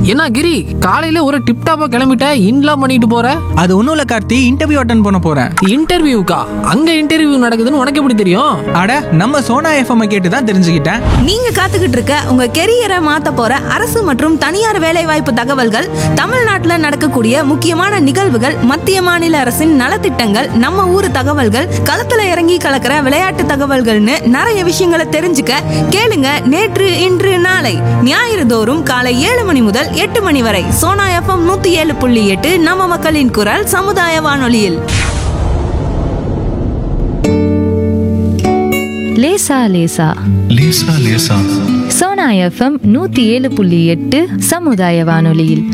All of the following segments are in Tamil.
என்ன கிரி, காலையில ஒரு டிப்டாப்பா கிளம்பிட்ட, இன்லாம் பண்ணிட்டு போற? அது ஒன்றும் இல்லை கார்த்தி, இன்டர்வியூ அட்டன் பண்ண போகிறேன். இன்டர்வியூக்கா? அங்க இன்டர்வியூ நடக்குதுன்னு உனக்கு எப்படி தெரியும்? அட, நம்ம சோனா எஃப்எம் கேட்டு தான் தெரிஞ்சுக்கிட்டேன். நீங்க காத்துக்கிட்டு இருக்க உங்க கெரியரை மாத்த போற அரசு மற்றும் தனியார் வேலைவாய்ப்பு தகவல்கள், தமிழ்நாட்டுல நடக்கக்கூடிய முக்கியமான நிகழ்வுகள், மத்திய மாநில அரசின் நலத்திட்டங்கள், நம்ம ஊர் தகவல்கள், களத்துல இறங்கி கலக்கிற விளையாட்டு தகவல்கள்னு நிறைய விஷயங்களை தெரிஞ்சுக்க கேளுங்க. நேற்று இன்று நாளை ஞாயிறு தோறும் காலை 7 மணி முதல் 8 மணி வரை சோனா எஃப்எம் 107.8 நம்ம மக்களின் குரல் சமுதாய வானொலியில். லேசா லேசா லேசா லேசா சோனா எஃப்எம் 107.8 சமுதாய வானொலியில்.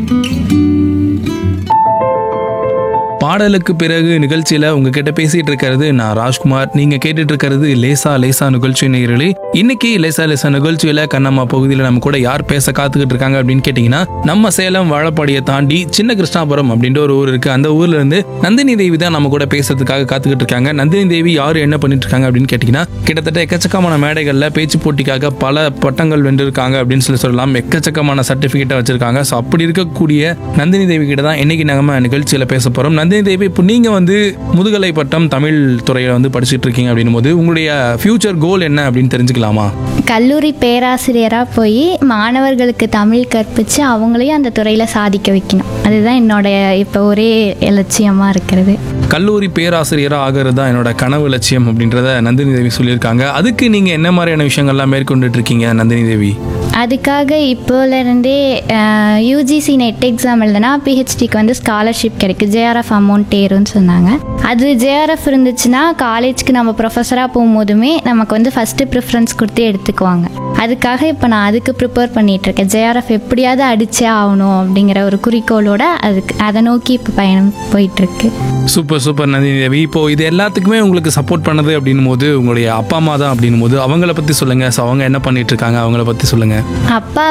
பாடலுக்கு பிறகு நிகழ்ச்சியில உங்ககிட்ட பேசிட்டு இருக்கிறது நான் ராஜ்குமார். நீங்க கேட்டுட்டு இருக்கிறது லேசா லேசா நிகழ்ச்சி நேயர்களே. இன்னைக்கு லேசா லேசா நிகழ்ச்சியில கண்ணம்மா பகுதியில் நம்ம கூட யார் பேச காத்துக்கிட்டு இருக்காங்க அப்படின்னு கேட்டீங்கன்னா, நம்ம சேலம் வாழப்பாடியை தாண்டி சின்ன கிருஷ்ணாபுரம் அப்படின்ற ஒரு ஊர் இருக்கு. அந்த ஊர்ல இருந்து நந்தினி தேவி தான் நம்ம கூட பேசுறதுக்காக காத்துக்கிட்டு இருக்காங்க. நந்தினி தேவி யாரு, என்ன பண்ணிட்டு இருக்காங்க அப்படின்னு கேட்டீங்கன்னா, கிட்டத்தட்ட எக்கச்சக்கமான மேடைகள்ல பேச்சு போட்டிக்காக பல பட்டங்கள் வென்றிருக்காங்க அப்படின்னு சொல்லலாம். எக்கச்சக்கமான சர்டிபிகேட்டை வச்சிருக்காங்க. ஸோ அப்படி இருக்கக்கூடிய நந்தினி தேவி கிட்ட தான் இன்னைக்கு நம்ம நிகழ்ச்சியில பேச போறோம். நந்தினி தேவி, இப்போ நீங்க முதுகலை பட்டம் தமிழ் துறையில படிச்சுட்டு இருக்கீங்க அப்படின்னும் போது உங்களுடைய ஃபியூச்சர் கோல் என்ன அப்படின்னு தெரிஞ்சுக்கலாமா? கல்லூரி பேராசிரியராக போய் மாணவர்களுக்கு தமிழ் கற்பித்து அவங்களையும் அந்த துறையில் சாதிக்க வைக்கணும். அதுதான் என்னோட இப்போ ஒரே லட்சியமாக இருக்கிறது. கல்லூரி பேராசிரியராக ஆகிறது தான் என்னோட கனவு லட்சியம் அப்படின்றத நந்தினி தேவி சொல்லியிருக்காங்க. அதுக்கு நீங்கள் என்ன மாதிரியான விஷயங்கள்லாம் மேற்கொண்டுட்டு இருக்கீங்க நந்தினி தேவி? அதுக்காக இப்போலேருந்தே யூஜிசி நெட் எக்ஸாம் எழுதுனா பிஹெச்டிக்கு ஸ்காலர்ஷிப் கிடைக்கும். ஜேஆர்எஃப் அமௌண்ட் ஏறும்னு சொன்னாங்க. அது ஜேஆர்எஃப் இருந்துச்சுன்னா காலேஜ்க்கு நம்ம ப்ரொஃபஸராக போகும்போதுமே நமக்கு ஃபஸ்ட்டு ப்ரிஃபரன்ஸ் கொடுத்து எடுத்துக்குவாங்க. அதுக்காக இப்போ நான் அதுக்கு ப்ரிப்பேர் பண்ணிகிட்ருக்கேன். ஜேஆர்எஃப் எப்படியாவது அடிச்சே ஆகணும் அப்படிங்கிற ஒரு குறிக்கோளோட அதை நோக்கி இப்போ பயணம் போயிட்டுருக்கு. Super super Nandini Devi. இப்போ இது எல்லாத்துக்குமே உங்களுக்கு சப்போர்ட் பண்ணது அப்படின்னும் போது உங்களுடைய அப்பா அம்மா தான் அப்படின்னும் போது அவங்கள பற்றி சொல்லுங்க. ஸோ அவங்க என்ன பண்ணிட்டு இருக்காங்க, அவங்கள பற்றி சொல்லுங்க. அப்பா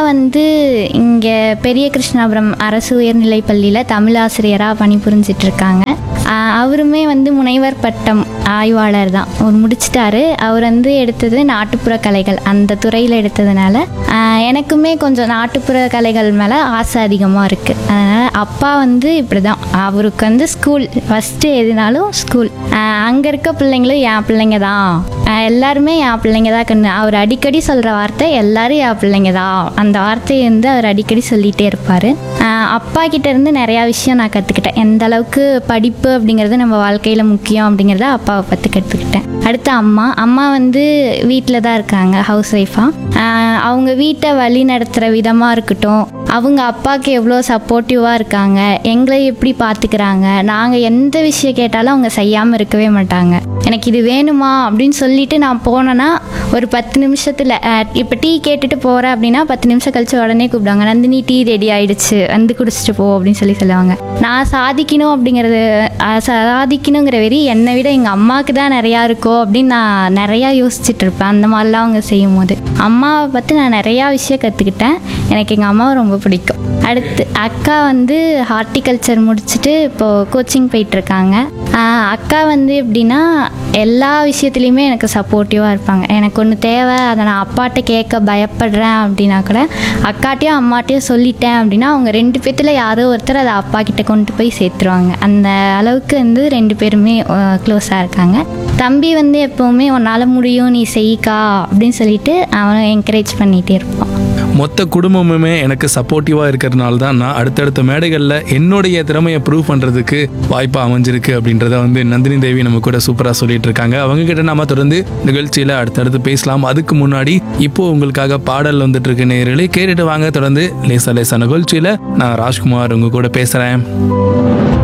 இங்கே பெரிய கிருஷ்ணாபுரம் அரசு உயர்நிலை பள்ளியில் தமிழ் ஆசிரியராக பணிபுரிஞ்சிட்டு இருக்காங்க. அவருமே முனைவர் பட்டம் ஆய்வாளர் தான். அவர் முடிச்சிட்டாரு. அவர் எடுத்தது நாட்டுப்புற கலைகள், அந்த துறையில் எடுத்ததுனால எனக்குமே கொஞ்சம் நாட்டுப்புற கலைகள் மேலே ஆசை அதிகமாக இருக்குது. அதனால் அப்பா இப்படி தான். அவருக்கு ஸ்கூல் ஃபஸ்ட்டு எதுனாலும் ஸ்கூல். அங்கே இருக்க பிள்ளைங்களும் என் பிள்ளைங்க தான், எல்லாருமே என் பிள்ளைங்க தான் கண்ணு. அவர் அடிக்கடி சொல்கிற வார்த்தை எல்லாரும் என் பிள்ளைங்க தான். அந்த வார்த்தையை அவர் அடிக்கடி சொல்லிகிட்டே இருப்பார். அப்பா கிட்டேருந்து நிறையா விஷயம் நான் கற்றுக்கிட்டேன். எந்த அளவுக்கு படிப்பு அப்படிங்கிறது நம்ம வாழ்க்கையில் முக்கியம் அப்படிங்கிறத அப்பாவை பற்றி கற்றுக்கிட்டேன். அடுத்து அம்மா வீட்டில் தான் இருக்காங்க, ஹவுஸ் ஒய்ஃபாக. அவங்க வீட்டை வழி நடத்துகிற விதமாக இருக்கட்டும், அவங்க அப்பாவுக்கு எவ்வளோ சப்போர்ட்டிவாக இருக்காங்க, எங்களை எப்படி பார்த்துக்கிறாங்க. நாங்கள் எந்த விஷயம் கேட்டாலும் அவங்க செய்யாமல் இருக்கவே மாட்டாங்க. எனக்கு இது வேணுமா அப்படின்னு சொல்லிட்டு நான் போனேன்னா ஒரு 10 நிமிஷத்தில், இப்போ டீ கேட்டுட்டு போகிறேன் அப்படின்னா 10 நிமிஷம் கழிச்சு உடனே கூப்பிடுவாங்க, நந்தினி டீ ரெடி ஆகிடுச்சு, குடிச்சிட்டு போ அப்படின்னு சொல்லுவாங்க. நான் சாதிக்கணும் அப்படிங்கிறது, சாதிக்கணுங்கிற வெறி என்னை விட எங்கள் அம்மாவுக்கு தான் நிறையா இருக்கோ அப்படின்னு நான் நிறையா யோசிச்சுட்டு இருப்பேன். அந்த மாதிரிலாம் அவங்க செய்யும் போது அம்மாவை பற்றி நான் நிறையா விஷயம் கற்றுக்கிட்டேன். எனக்கு எங்கள் அம்மாவை ரொம்ப பிடிக்கும். அடுத்து அக்கா ஹார்டிகல்ச்சர் முடிச்சுட்டு இப்போது கோச்சிங் போயிட்டுருக்காங்க. அக்கா எப்படின்னா எல்லா விஷயத்துலையுமே எனக்கு சப்போர்ட்டிவாக இருப்பாங்க. எனக்கு ஒன்று தேவை, அதை நான் அப்பாட்ட கேட்க பயப்படுறேன் அப்படின்னா கூட அக்காட்டையும் அம்மாட்டையும் சொல்லிட்டேன் அப்படின்னா அவங்க 2 பேர்த்தில் யாரோ ஒருத்தர் அதை அப்பா கிட்ட கொண்டு போய் சேர்த்துருவாங்க. அந்த அளவுக்கு 2 பேருமே க்ளோஸாக இருக்காங்க. தம்பி எப்போவுமே உன்னால் முடியும், நீ செய்யிக்கா அப்படின்னு சொல்லிட்டு அவனை என்கரேஜ் பண்ணிகிட்டே இருப்பான். மொத்த குடும்பமுமே எனக்கு சப்போர்ட்டிவாக இருக்கிறதுனால தான் நான் அடுத்தடுத்த மேடைகளில் என்னுடைய திறமையை ப்ரூவ் பண்ணுறதுக்கு வாய்ப்பாக அமைஞ்சிருக்கு அப்படின்றத நந்தினி தேவி நம்ம கூட சூப்பராக சொல்லிட்டு இருக்காங்க. அவங்க கிட்ட நம்ம தொடர்ந்து நிகழ்ச்சியில் அடுத்தடுத்து பேசலாம். அதுக்கு முன்னாடி இப்போ உங்களுக்காக பாடல் வந்துட்டு இருக்கு நேயர்களே, கேட்டுட்டு வாங்க. தொடர்ந்து லேசா லேசா நிகழ்ச்சியில் நான் ராஜ்குமார் உங்க கூட பேசுகிறேன்.